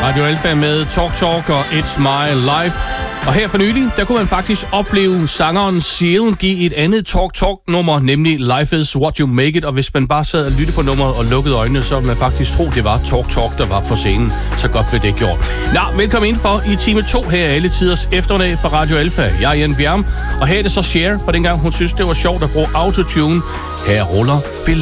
Radio Alfa med Talk Talk og It's My Life. Og her for nylig, der kunne man faktisk opleve sangeren Seal give et andet Talk Talk-nummer, nemlig Life is What You Make It. Og hvis man bare sad og lyttede på nummeret og lukkede øjnene, så ville man faktisk tro, det var Talk Talk, der var på scenen. Så godt blev det gjort. Nå, velkommen indenfor i time 2 her alle tiders eftermiddag fra Radio Alfa. Jeg er Jan Bjerm, og her er det så Cher, for dengang hun synes, det var sjovt at bruge autotune. Her ruller billedet.